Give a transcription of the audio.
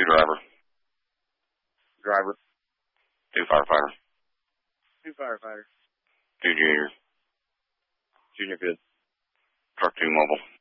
driver. Driver. 2 firefighter. 2 firefighter. 2 junior. Junior good. Truck 2 mobile.